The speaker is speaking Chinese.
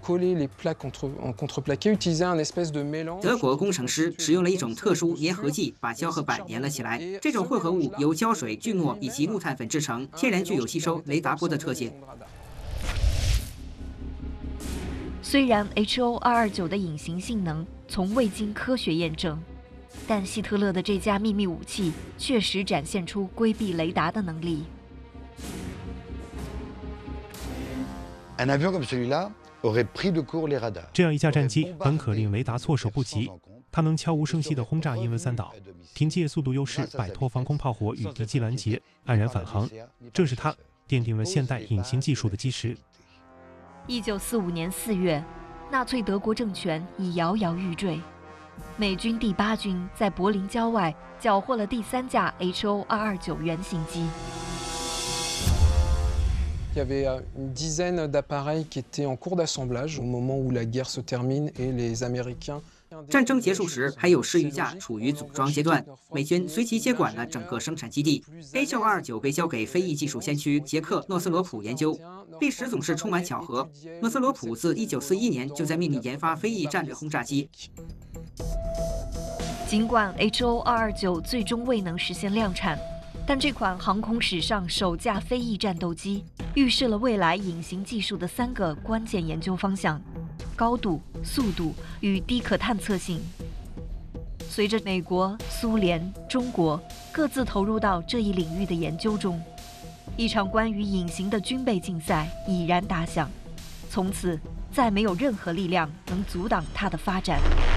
德国工程师使用了一种特殊粘合剂，把胶和板粘了起来。这种混合物由胶水、聚诺以及木炭粉制成，天然具有吸收雷达波的特性。 虽然 HO229的隐形性能从未经科学验证，但希特勒的这架秘密武器确实展现出规避雷达的能力。 这样一架战机本可令雷达措手不及，它能悄无声息地轰炸英文三岛，凭借速度优势摆脱防空炮火与敌机拦截，安然返航。正是它奠定了现代隐形技术的基石。 1945年4月，纳粹德国政权已摇摇欲坠，美军第8军在柏林郊外缴获了第3架 HO229原型机。 Il y avait une dizaine d'appareils qui étaient en cours d'assemblage au moment où la guerre se termine et les Américains. 战争结束时，还有10余架处于组装阶段，美军随即接管了整个生产基地。HO229被交给飞翼技术先驱杰克·诺斯罗普研究。历史总是充满巧合，诺斯罗普自1941年就在秘密研发飞翼战略轰炸机。 尽管 HO229最终未能实现量产，但这款航空史上首架飞翼战斗机预示了未来隐形技术的3个关键研究方向：高度、速度与低可探测性。随着美国、苏联、中国各自投入到这一领域的研究中，一场关于隐形的军备竞赛已然打响。从此，再没有任何力量能阻挡它的发展。